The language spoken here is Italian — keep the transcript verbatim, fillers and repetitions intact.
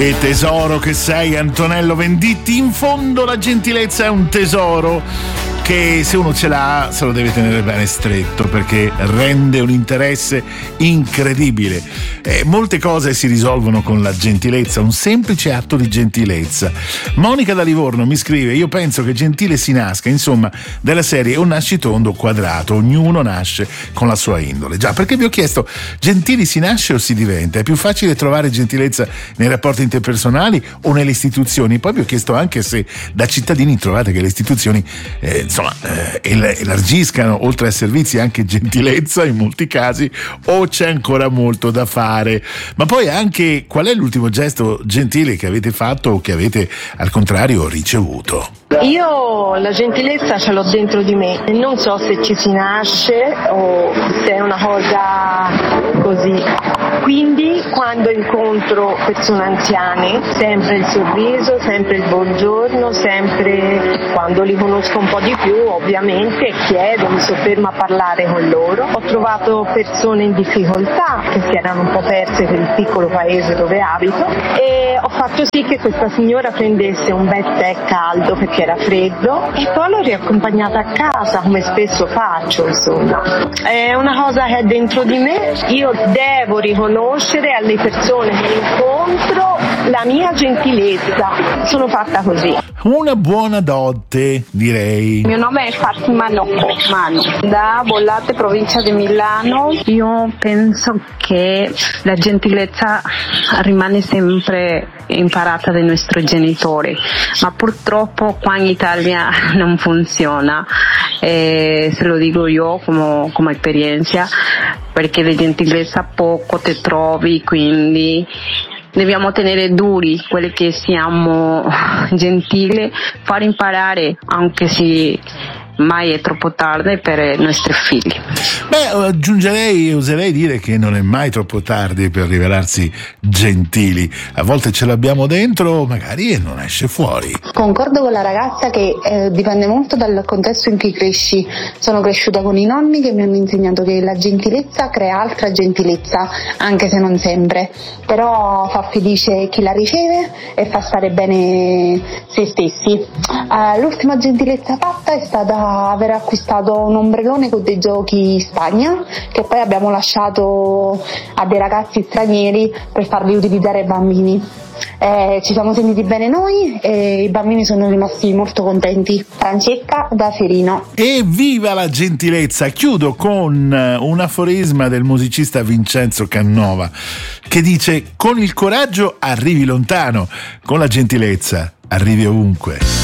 Che tesoro che sei, Antonello Venditti. In fondo la gentilezza è un tesoro che se uno ce l'ha se lo deve tenere bene stretto, perché rende un interesse incredibile. Eh, molte cose si risolvono con la gentilezza, un semplice atto di gentilezza. Monica da Livorno mi scrive: io penso che gentile si nasca, insomma, della serie o nasci tondo o quadrato, ognuno nasce con la sua indole. Già, perché vi ho chiesto, gentili si nasce o si diventa? È più facile trovare gentilezza nei rapporti interpersonali o nelle istituzioni? Poi vi ho chiesto anche se da cittadini trovate che le istituzioni eh, insomma eh, elargiscano oltre ai servizi anche gentilezza in molti casi, o c'è ancora molto da fare. Ma poi anche qual è l'ultimo gesto gentile che avete fatto o che avete al contrario ricevuto? Io la gentilezza ce l'ho dentro di me, non so se ci si nasce o se è una cosa così. Quindi quando incontro persone anziane, sempre il sorriso, sempre il buongiorno, sempre quando li conosco un po' di più, ovviamente chiedo, mi soffermo a parlare con loro. Ho trovato persone in difficoltà che si erano un po' perse per il piccolo paese dove abito e ho fatto sì che questa signora prendesse un bel tè caldo perché era freddo e poi l'ho riaccompagnata a casa, come spesso faccio, insomma. È una cosa che è dentro di me, io devo riconoscere alle persone che incontro la mia gentilezza, sono fatta così. Una buona dote, direi. Il mio nome è Fatima Nocco, Manu, da Bollate, provincia di Milano. Io penso che la gentilezza rimane sempre imparata dai nostri genitori, ma purtroppo qua in Italia non funziona, eh, se lo dico io come, come esperienza, perché di gentilezza poco te trovi, quindi dobbiamo tenere duri quelli che siamo gentili, far imparare anche se mai è troppo tardi per i nostri figli. Beh, aggiungerei, oserei dire che non è mai troppo tardi per rivelarsi gentili. A volte ce l'abbiamo dentro, magari, e non esce fuori. Concordo con la ragazza che eh, dipende molto dal contesto in cui cresci. Sono cresciuta con i nonni che mi hanno insegnato che la gentilezza crea altra gentilezza, anche se non sempre. Però fa felice chi la riceve e fa stare bene se stessi. Uh, l'ultima gentilezza fatta è stata aver acquistato un ombrellone con dei giochi Spagna che poi abbiamo lasciato a dei ragazzi stranieri per farli utilizzare ai bambini. Eh, ci siamo sentiti bene noi e i bambini sono rimasti molto contenti. Francesca da Ferino. E viva la gentilezza! Chiudo con un aforisma del musicista Vincenzo Cannova che dice: con il coraggio arrivi lontano, con la gentilezza arrivi ovunque.